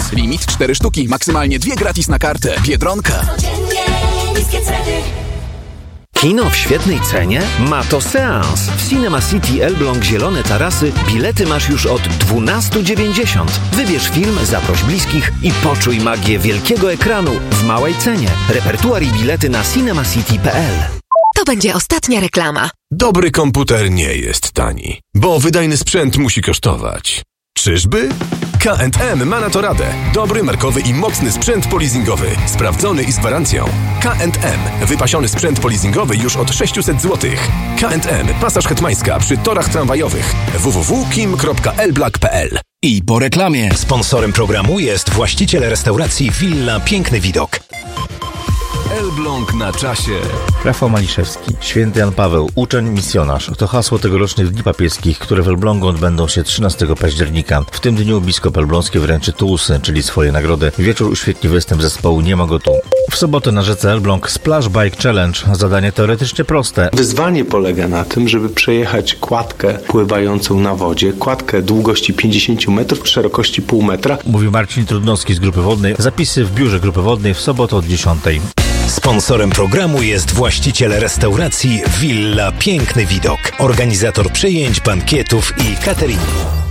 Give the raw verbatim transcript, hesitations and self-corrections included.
Plus. Limit cztery sztuki, maksymalnie dwie gratis na kartę. Biedronka. Kino w świetnej cenie? Ma to seans. W Cinema City Elbląg Zielone Tarasy bilety masz już od dwanaście dziewięćdziesiąt. Wybierz film, zaproś bliskich i poczuj magię wielkiego ekranu w małej cenie. Repertuar i bilety na cinemacity kropka p l. To będzie ostatnia reklama. Dobry komputer nie jest tani, bo wydajny sprzęt musi kosztować. Czyżby? K and M ma na to radę. Dobry, markowy i mocny sprzęt polizingowy. Sprawdzony i z gwarancją. K and M. Wypasiony sprzęt polizingowy już od sześćset złotych. K and M. Pasaż Hetmańska przy torach tramwajowych. w w w kropka kim kropka elblak kropka p l. I po reklamie. Sponsorem programu jest właściciel restauracji Villa Piękny Widok. Elbląg na czasie. Rafał Maliszewski, Święty Jan Paweł, uczeń, misjonarz. To hasło tegorocznych Dni Papieskich, które w Elblągu odbędą się trzynastego października. W tym dniu biskup elbląski wręczy tułsy, czyli swoje nagrody. Wieczór uświetni występ zespołu Nie ma go tu. W sobotę na rzece Elbląg Splash Bike Challenge. Zadanie teoretycznie proste. Wyzwanie polega na tym, żeby przejechać kładkę pływającą na wodzie. Kładkę długości pięćdziesiąt metrów, szerokości pół metra. Mówi Marcin Trudnowski z Grupy Wodnej. Zapisy w biurze Grupy Wodnej w sobotę od dziesiątej. Sponsorem programu jest właściciel restauracji Villa Piękny Widok. Organizator przyjęć, bankietów i cateringu.